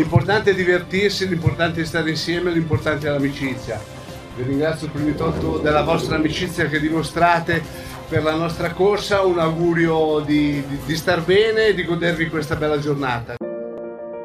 L'importante è divertirsi, l'importante è stare insieme, l'importante è l'amicizia. Vi ringrazio prima di tutto della vostra amicizia che dimostrate per la nostra corsa, un augurio di star bene e di godervi questa bella giornata.